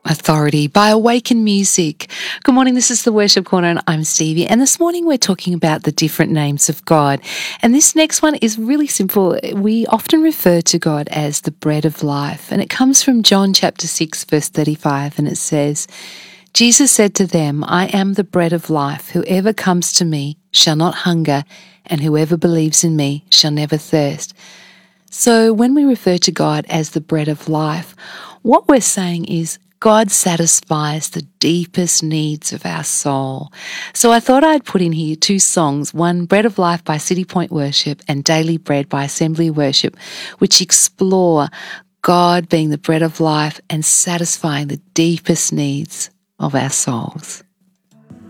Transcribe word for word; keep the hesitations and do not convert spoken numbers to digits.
Authority by Awaken Music. Good morning, this is the Worship Corner and I'm Stevie, and this morning we're talking about the different names of God. And this next one is really simple. We often refer to God as the bread of life, and it comes from John chapter six verse thirty-five, and it says, Jesus said to them, I am the bread of life. Whoever comes to me shall not hunger, and whoever believes in me shall never thirst. So when we refer to God as the bread of life, what we're saying is God satisfies the deepest needs of our soul. So I thought I'd put in here two songs, one Bread of Life by City Point Worship and Daily Bread by Assembly Worship, which explore God being the bread of life and satisfying the deepest needs of our souls.